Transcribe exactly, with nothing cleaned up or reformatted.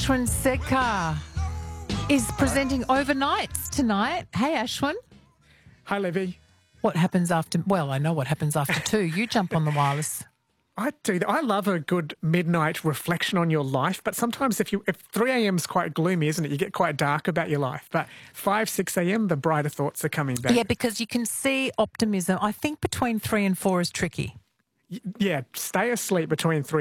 Ashwin Sekar is presenting Overnights tonight. Hey, Ashwin. Hi, Levy. What happens after... Well, I know what happens after two. You jump on the wireless. I do. I love a good midnight reflection on your life, but sometimes if you if three a.m. is quite gloomy, isn't it? You get quite dark about your life. But five, six a.m., the brighter thoughts are coming back. Yeah, because you can see optimism. I think between three and four is tricky. Yeah, stay asleep between three